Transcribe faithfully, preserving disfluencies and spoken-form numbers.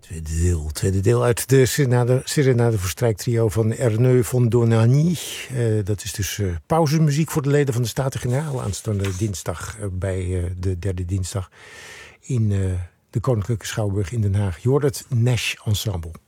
Tweede deel, tweede deel uit de Serenade, Serenade voor strijktrio van Erneu von Dohnanyi. Uh, dat is dus uh, pauzemuziek voor de leden van de Staten-Generaal aanstaande dinsdag uh, bij uh, de derde dinsdag in uh, de Koninklijke Schouwburg in Den Haag. Je hoort het Nash Ensemble.